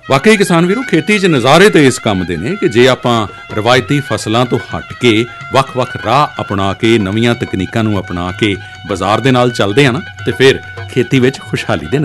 ਵਾਕਈ ਕਿਸਾਨ ਵੀਰੋ, ਖੇਤੀ 'ਚ ਨਜ਼ਾਰੇ ਤਾਂ ਇਸ ਕੰਮ ਦੇ ਨੇ ਕਿ ਜੇ ਆਪਾਂ ਰਵਾਇਤੀ ਫਸਲਾਂ ਤੋਂ ਹਟ ਕੇ ਵੱਖ-ਵੱਖ ਰਾਹ ਅਪਣਾ ਕੇ, ਨਵੀਆਂ ਤਕਨੀਕਾਂ ਨੂੰ ਅਪਣਾ ਕੇ ਬਾਜ਼ਾਰ ਦੇ ਨਾਲ ਚੱਲਦੇ ਹਾਂ ਨਾ, ਤੇ ਫਿਰ ਖੇਤੀ ਵਿੱਚ ਖੁਸ਼ਹਾਲੀ ਦੇ